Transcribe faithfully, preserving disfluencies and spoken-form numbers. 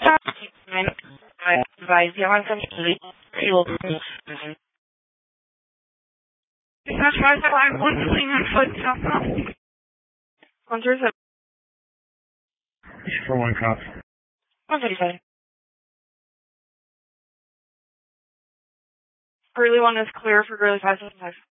I advise you on some fuel. Because I thought I was doing a foot something. one through seven. For one cop. one thirty-seven. Early one is clear for Gurley five seven five.